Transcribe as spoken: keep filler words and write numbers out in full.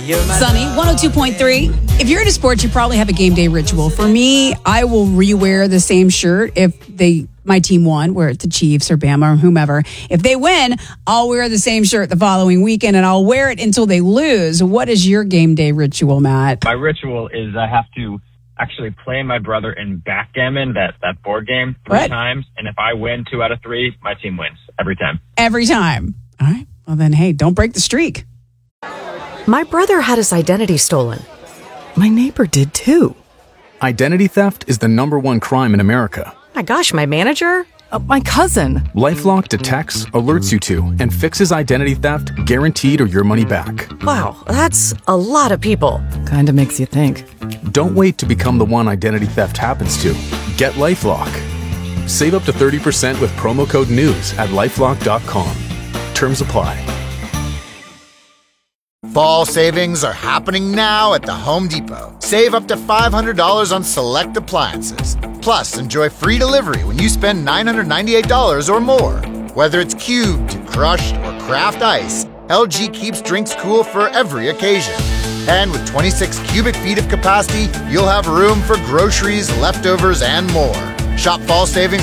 Sunny, one oh two point three. If you're into sports, you probably have a game day ritual. For me, I will rewear the same shirt if they my team won, where it's the Chiefs or Bama or whomever. If they win, I'll wear the same shirt the following weekend, and I'll wear it until they lose. What is your game day ritual, Matt? My ritual is I have to actually play my brother in backgammon, that, that board game, three what? times. And if I win two out of three, my team wins every time. Every time. All right. Well, then, hey, don't break the streak. My brother had his identity stolen. My neighbor did too. Identity theft is the number one crime in America. My gosh, my manager? Uh, my cousin. LifeLock detects, alerts you to, and fixes identity theft guaranteed or your money back. Wow, that's a lot of people. Kinda makes you think. Don't wait to become the one identity theft happens to. Get LifeLock. Save up to thirty percent with promo code NEWS at lifelock dot com. Terms apply. Fall savings are happening now at the Home Depot. Save up to five hundred dollars on select appliances. Plus, enjoy free delivery when you spend nine hundred ninety-eight dollars or more. Whether it's cubed, crushed, or craft ice, L G keeps drinks cool for every occasion. And with twenty-six cubic feet of capacity, you'll have room for groceries, leftovers, and more. Shop fall savings